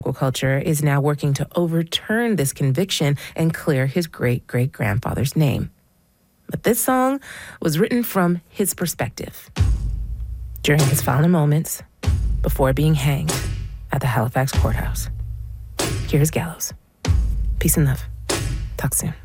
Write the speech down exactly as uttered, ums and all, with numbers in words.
Culture is now working to overturn this conviction and clear his great-great-grandfather's name. But this song was written from his perspective during his final moments before being hanged at the Halifax courthouse. Here's Gallows. Peace and love. Talk soon.